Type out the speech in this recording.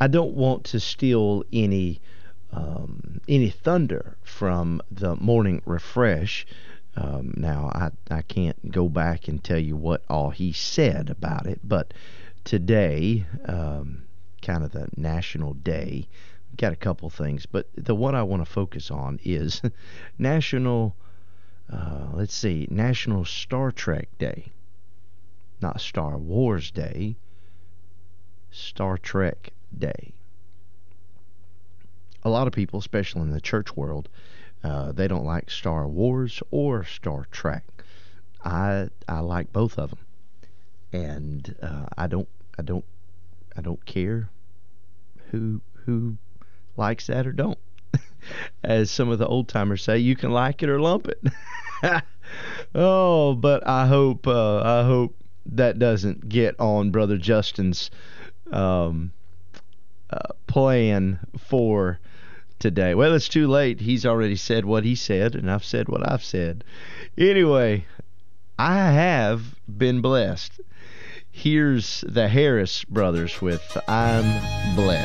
I don't want to steal any thunder from the morning refresh. Now, I can't go back and tell you what all he said about it, but today, kind of the national day, got a couple things, but the one I want to focus on is National, National Star Trek Day. Not Star Wars Day, Star Trek Day. A lot of people, especially in the church world, they don't like Star Wars or Star Trek. I like both of them, and I don't care who likes that or don't. As some of the old timers say, you can like it or lump it. Oh, but I hope that doesn't get on Brother Justin's plan for today. Well, it's too late. He's already said what he said, and I've said what I've said. Anyway, I have been blessed. Here's the Harris Brothers with I'm Blessed.